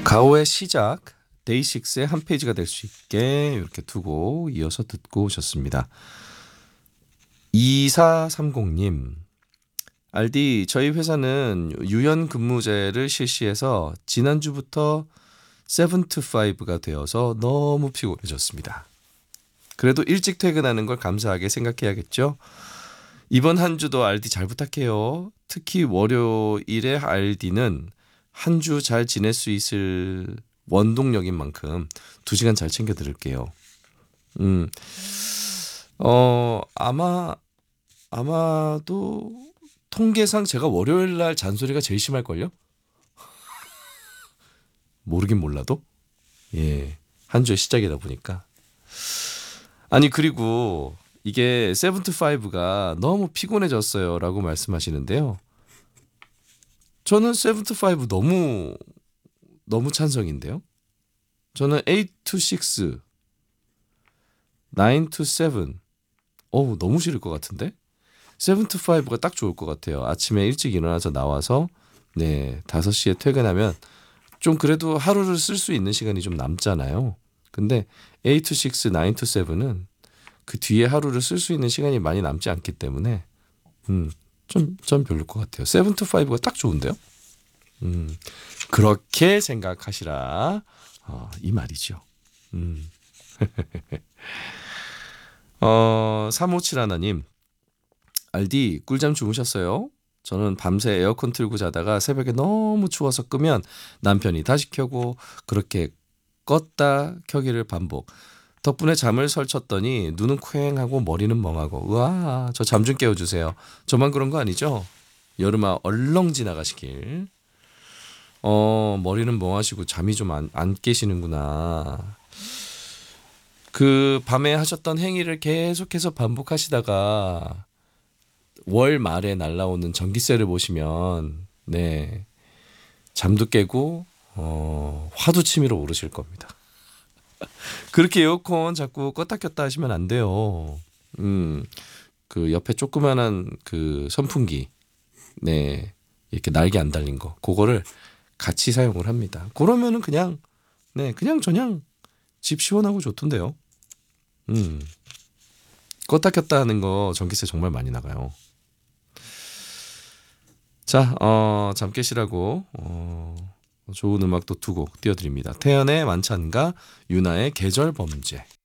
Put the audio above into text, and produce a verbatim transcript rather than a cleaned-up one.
가오의 시작, 데이식스의 한 페이지가 될 수 있게 이렇게 두고 이어서 듣고 오셨습니다. 이사삼공님, 알디, 저희 회사는 유연 근무제를 실시해서 지난주부터 세븐 투 파이브가 되어서 너무 피곤해졌습니다. 그래도 일찍 퇴근하는 걸 감사하게 생각해야겠죠? 이번 한 주도 알디 잘 부탁해요. 특히 월요일에 알디는 한 주 잘 지낼 수 있을 원동력인 만큼 두 시간 잘 챙겨 들을게요. 음, 어, 아마, 아마도 통계상 제가 월요일 날 잔소리가 제일 심할걸요? 모르긴 몰라도. 예. 한 주의 시작이다 보니까. 아니, 그리고 이게 세븐 투 파이브가 너무 피곤해졌어요 라고 말씀하시는데요. 저는 세븐 투 파이브 너무 너무 찬성인데요. 저는 에잇 투 식스, 나인 투 세븐 어우 너무 싫을 것 같은데. 세븐 투 파이브가 딱 좋을 것 같아요. 아침에 일찍 일어나서 나와서 네 다섯 시에 퇴근하면 좀 그래도 하루를 쓸 수 있는 시간이 좀 남잖아요. 근데 에잇 투 식스, 나인 투 세븐은 그 뒤에 하루를 쓸 수 있는 시간이 많이 남지 않기 때문에 음, 좀, 전 별로일 것 같아요. 세븐 투 파이브가 딱 좋은데요. 음, 그렇게 생각하시라. 어, 이 말이죠. 음. 어, 삼오칠 하나님, 알디, 꿀잠 주무셨어요? 저는 밤새 에어컨 틀고 자다가 새벽에 너무 추워서 끄면 남편이 다시 켜고 그렇게 껐다 켜기를 반복. 덕분에 잠을 설쳤더니 눈은 퀭하고 머리는 멍하고. 우와, 저 잠 좀 깨워주세요. 저만 그런 거 아니죠? 여름아 얼렁 지나가시길. 어, 머리는 멍하시고 잠이 좀 안 안 깨시는구나. 그 밤에 하셨던 행위를 계속해서 반복하시다가 월 말에 날라오는 전기세를 보시면 네 잠도 깨고 어, 화도 치밀어 오르실 겁니다. 그렇게 에어컨 자꾸 껐다 켰다 하시면 안 돼요. 음, 그 옆에 조그만한 그 선풍기, 네 이렇게 날개 안 달린 거, 그거를 같이 사용을 합니다. 그러면은 그냥 네 그냥 저냥 집 시원하고 좋던데요. 음, 껐다 켰다 하는 거 전기세 정말 많이 나가요. 자, 어, 잠 깨시라고 어, 좋은 음악도 두 곡 띄워드립니다. 태연의 만찬과 유나의 계절 범죄.